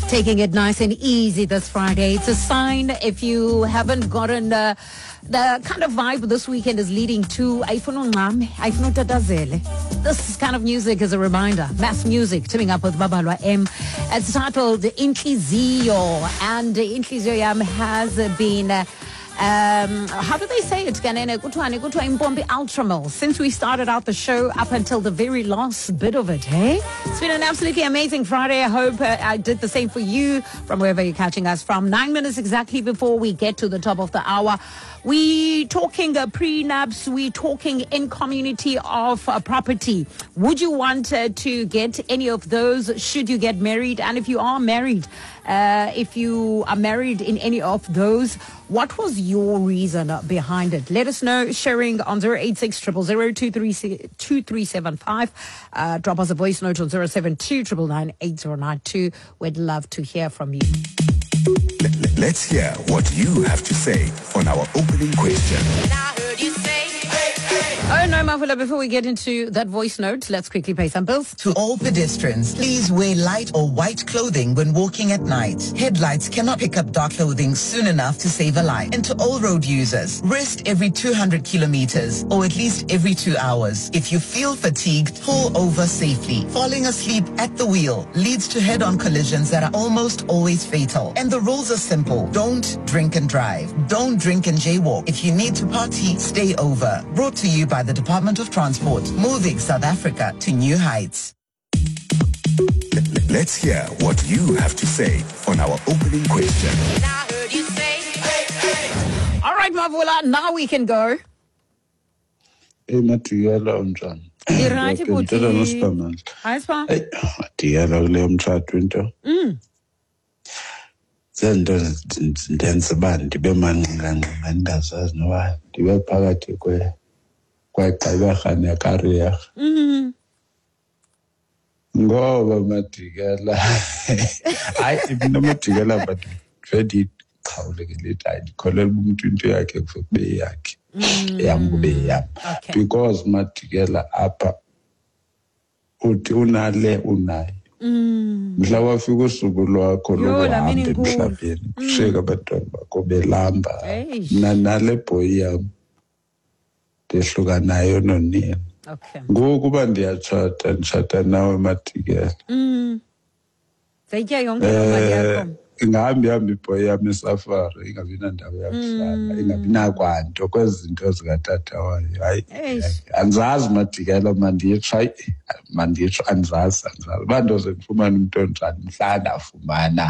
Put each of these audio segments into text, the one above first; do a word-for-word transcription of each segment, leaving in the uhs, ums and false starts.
Taking it nice and easy this Friday. It's a sign if you haven't gotten uh, the kind of vibe this weekend is leading to Ayifuna Ungxame, Ayifuna Utatazele. This kind of music is a reminder. Mass music, teaming up with Babalwa M. It's titled Inhliziyo, and Inhliziyo Yam has been uh, Um, how do they say it? Ganene kuthiwane kuthiwa impompi Ultramil. Since we started out the show up until the very last bit of it, hey? It's been an absolutely amazing Friday. I hope uh, I did the same for you from wherever you're catching us from. Nine minutes exactly before we get to the top of the hour. We talking uh, prenups. We talking in community of uh, property. Would you want uh, to get any of those? Should you get married? And if you are married, uh, if you are married in any of those, what was your reason behind it? Let us know. Sharing on zero eight six, zero zero zero, two three seven five. Uh, drop us a voice note on zero seven two, nine nine eight zero nine two. We'd love to hear from you. Let's hear what you have to say on our opening question. I heard you say, hey, hey. Oh no, Mavula, before we get into that voice note, let's quickly pay some bills. To all pedestrians, please wear light or white clothing when walking at night. Headlights cannot pick up dark clothing soon enough to save a life. And to all road users, rest every two hundred kilometers or at least every two hours. If you feel fatigued, pull over safely. Falling asleep at the wheel leads to head-on collisions that are almost always fatal. And the rules are simple. Don't drink and drive. Don't drink and jaywalk. If you need to party, stay over. Brought to you by the Department of Transport, moving South Africa to new heights. Let's hear what you have to say on our opening question. I heard you say, hey, hey. All right, Mavula, now we can go. Hey, Matiyela unjani? You're right, Ngiyaphendula noSiphamandla. Hi, Spa. Hey, Matiyela kule mtshato into. Mm. Zento ndenze uba ndibe manqinganqinga ndingazazi noba ndibe phakathi kwe kwegqibeka nekariere. Mm-hmm. Ngoba Madikela hayi mina Madikela but very qhawulekile ithi ndikholela umuntu into yakhe kube yakhe yami kube yami because Madikela apha uthi unale unayo mhla wafika usuku lwakho lokuhamba emhlabeni kusheka abantwana bakho belamba nale boy yami ndehluka nayo nonini. Okay. Ngoku ba ndiyatshata nditshata nawe Madikela. Mm. Zayitya yonke loo mali yakho. Ingahambi hambi ibhoyi yami esafari ingabi nandawo yakuhlala ingabi nakwanto kwezi zinto zikatata wayo hayi andizazi Madikela mandiyitsho hayi mandiyitsho andizazi andizazi uba ndoze ndifumane umntu onjani mhla ndafumana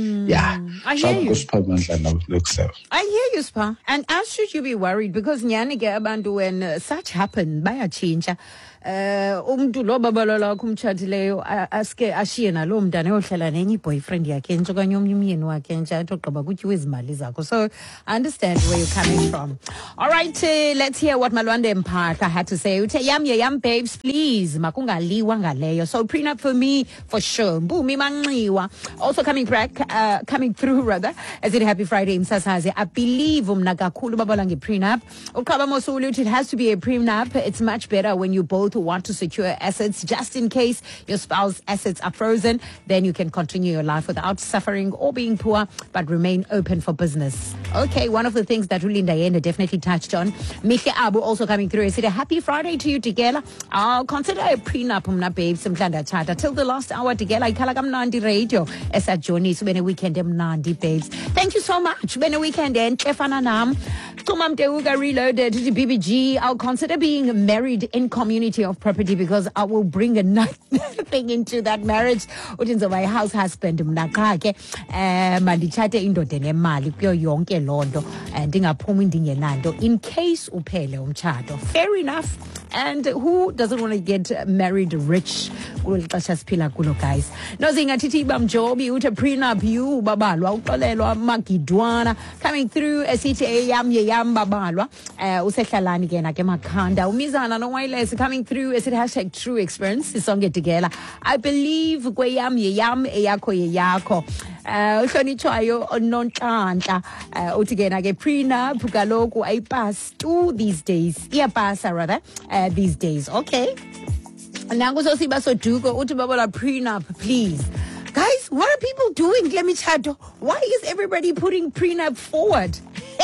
ya sakusiphamandla nakulekuseva. I hear you, Spa. And as should you be worried, because nyani ke abantu when uh, such happen bayachinja. Uh, umuntu lo babalo lakho umtshatileyo aske ashiye nalo mntana eyohlala nenye boyfriend yakhe nje okanye omnye umyeni wakhe nje athi ogqiba kutyiwa izimali zakho. So I understand where you're coming from. All right, uh, let's hear what Malwande Mpaka had to say. Uthe yam ye yam babes, please makungaliwa ngaleyo. So prenup for me for sure. Mbumi manxiwa. Also coming back, uh, coming through rather. As it happy Friday Msasazi. I believe umna kakhulu babala nge prenup. Uqaba mosulu it has to be a prenup. It's much better when you both who want to secure assets just in case your spouse's assets are frozen. Then you can continue your life without suffering or being poor, but remain open for business. Okay, one of the things that Rulinda Yenda definitely touched on. Mihle Abu also coming through. He said, a happy Friday to you, Tigela. I'll consider a prenup, umna babes, mhlanda chata. Till the last hour, Tigela, ikhala kamnandi radio. Esa Johnny, so when a weekend, mnandi babes. Thank you so much. When a weekend, and Stefana Nam. Tumam Teuga reloaded to B B G. I'll consider being married in community of property because I will bring another thing into that marriage. Utinzo my house husband mnakake mandichate indoda nemali kuyo yonke lonto ndingaphumi ndingenanto in case uphele umtshato. Fair enough. And who doesn't want to get married rich? Kuleli xesha siphila kulo, guys. Nozingathithi bamjobi uthe prenup you babalwa uxolelwa magidwana coming through esithi eyam yeyam babalwa usehlalani ke na ke makhanda umizana no wireless coming through esithi hashtag true experience isonke Tigela. I believe kweyam yeyam eyakho yeyakho. Uh, uhlonitshwayo nonhlanhla uthi ke na ke prenup kaloku ayipass to these days iyapasa rather uh, these days. Okay, nangu sosiba soduko uthi babola prenup please. Guys, what are people doing kule mitshato? Why is everybody putting prenup forward?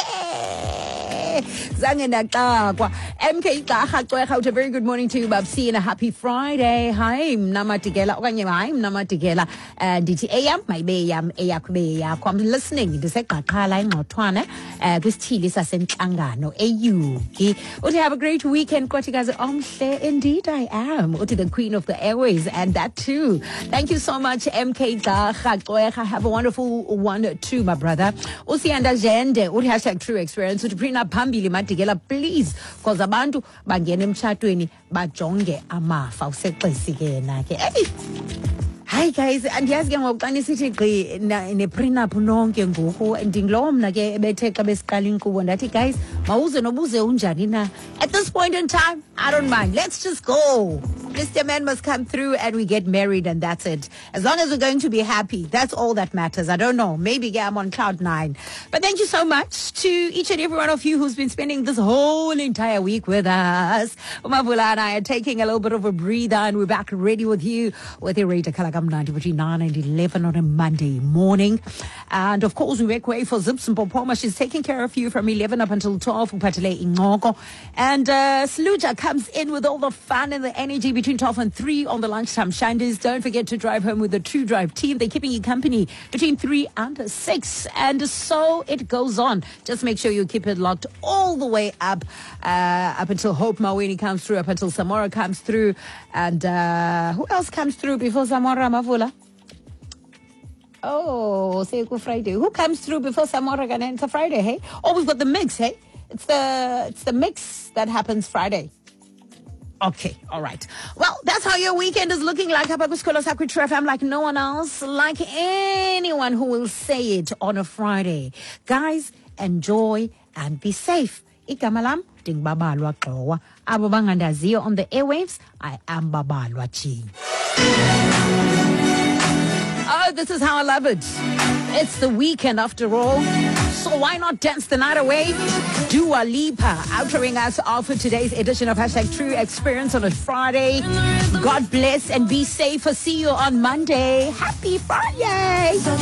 Zange ndaxakwa. M K Gqarha Cwekha, a very good morning to you, Babsi, and a happy Friday. Hi, mna Matikela. Okanye hi, mna Matikela. Ndithi eyam mayibe yam eyakho be yakho. I'm listening ndiseqaqhala ingxothwane eh kwisithili sasenhlangano eYuki. Uthi have a great weekend Nkosikazi omhle. Indeed I am. Uthi the queen of the airways, and that too. Thank you so much M K Gqarha Cwekha. Have a wonderful one too, my brother. Usiyanda Jende uthi hashtag true experience. Uthi prenup phambili Matikela, please, because abantu bangena emtshatweni bajonge amafa usexesike yena ke. Hi guys, andiyazi ke ngoku xa nisithi gqi ne-prenup nonke ngoku ndingilowo mna ke ebethe xa besiqala inkqubo ndathi guys mawuze nobuze unjani na. At this point in time, I don't mind. Let's just go. Mister Man must come through and we get married and that's it. As long as we're going to be happy, that's all that matters. I don't know. Maybe yeah, I'm on cloud nine. But thank you so much to each and every one of you who's been spending this whole entire week with us. Umavula and I are taking a little bit of a breather and we're back ready with you with your rate Kalagam ninety between nine and eleven on a Monday morning. And of course, we make way for Zips and Popoma. She's taking care of you from eleven up until twelve. Upatele Ingoko. And uh, Sluja comes in with all the fun and the energy between twelve and three on the lunchtime shanders. Don't forget to drive home with the True Drive team. They're keeping you company between three and six. And so it goes on. Just make sure you keep it locked all the way up, uh, up until Hope Maweni comes through, up until Samora comes through. And uh, who else comes through before Samora, Mavula? Oh, say Friday. Who comes through before Samora? And it's a Friday, hey? Oh, we've got the mix, hey? It's the, it's the mix that happens Friday. Okay, all right. Well, that's how your weekend is looking like. I'm like no one else, like anyone who will say it on a Friday. Guys, enjoy and be safe. Ikamalam, ding babalwa xowa. Abo bangandaziyo on the airwaves, I am babalwa chi. Oh, this is how I love it. It's the weekend after all. So why not dance the night away? Dua Lipa outering us off for today's edition of Hashtag True Experience on a Friday. God bless and be safe. I'll see you on Monday. Happy Friday.